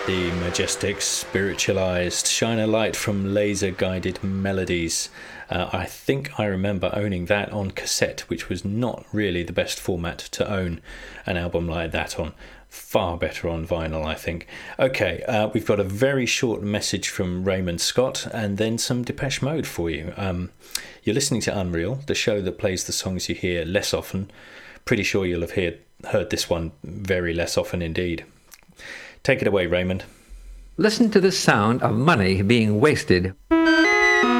The majestic, spiritualized Shine a Light from Laser Guided Melodies. I think I remember owning that on cassette, which was not really the best format to own an album like that on. Far better on vinyl, I think. Okay, we've got a very short message from Raymond Scott and then some Depeche Mode for you. You're listening to Unreal, the show that plays the songs you hear less often. Pretty sure you'll have heard this one very less often indeed. Take it away, Raymond. Listen to the sound of money being wasted.